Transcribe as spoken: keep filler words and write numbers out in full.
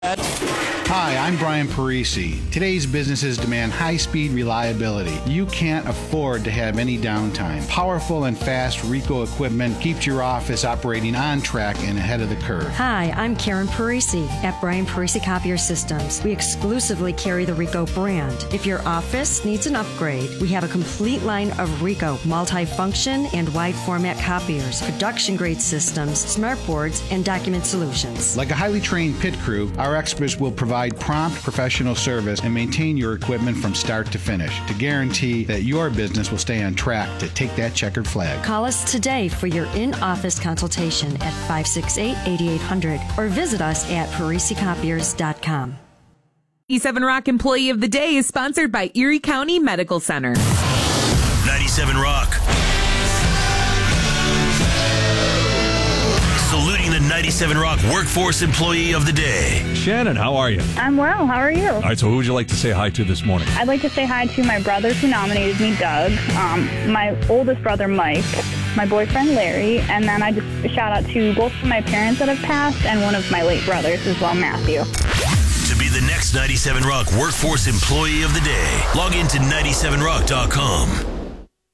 Hi, I'm Brian Parisi. Today's businesses demand high-speed reliability. You can't afford to have any downtime. Powerful and fast Ricoh equipment keeps your office operating on track and ahead of the curve. Hi, I'm Karen Parisi at Brian Parisi Copier Systems. We exclusively carry the Ricoh brand. If your office needs an upgrade, we have a complete line of Ricoh multi-function and wide-format copiers, production-grade systems, smart boards, and document solutions. Like a highly trained pit crew, our experts will provide prompt professional service and maintain your equipment from start to finish to guarantee that your business will stay on track to take that checkered flag. Call us today for your in-office consultation at five six eight, eight eight hundred or visit us at parisi copiers dot com. ninety-seven Rock Employee of the Day is sponsored by Erie County Medical Center. ninety-seven Rock. Saluting the ninety-seven Rock Workforce Employee of the Day. Shannon, how are you? I'm well. How are you? All right, so who would you like to say hi to this morning? I'd like to say hi to my brothers who nominated me, Doug, um, my oldest brother, Mike, my boyfriend, Larry, and then I just shout out to both of my parents that have passed and one of my late brothers as well, Matthew. To be the next ninety-seven Rock Workforce Employee of the Day, log into ninety-seven rock dot com.